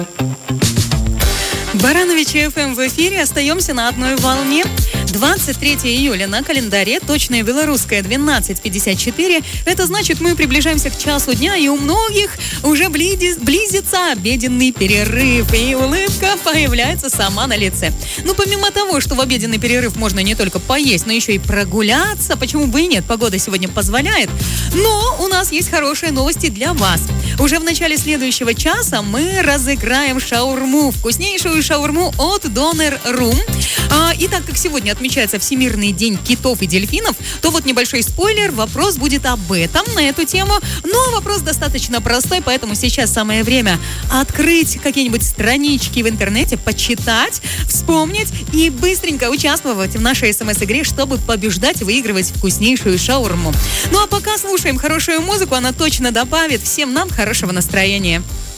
Барановичи ФМ в эфире. Остаемся на одной волне. 23 июля на календаре, точное белорусское 12:54. Это значит, мы приближаемся к часу дня, и у многих уже близится обеденный перерыв, и улыбка появляется сама на лице. Ну, помимо того, что в обеденный перерыв можно не только поесть, но еще и прогуляться, почему бы и нет, погода сегодня позволяет. Но у нас есть хорошие новости для вас. Уже в начале следующего часа мы разыграем шаурму, вкуснейшую шаурму от Doner.ru. И так как сегодня отмечается Всемирный день китов и дельфинов, то вот небольшой спойлер, вопрос будет об этом, на эту тему. Но вопрос достаточно простой, поэтому сейчас самое время открыть какие-нибудь странички в интернете, почитать, вспомнить и быстренько участвовать в нашей СМС-игре, чтобы побеждать и выигрывать вкуснейшую шаурму. Ну а пока слушаем хорошую музыку, она точно добавит всем нам хорошего настроения.